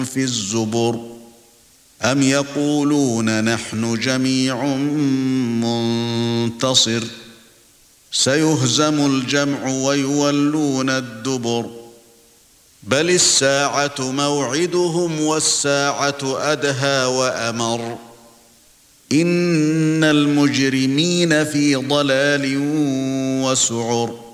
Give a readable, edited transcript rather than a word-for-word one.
في الزبر أم يقولون نحن جميع منتصر سيهزم الجمع ويولون الدبر بل الساعة موعدهم والساعة أدهى وأمر إن المجرمين في ضلال وسعر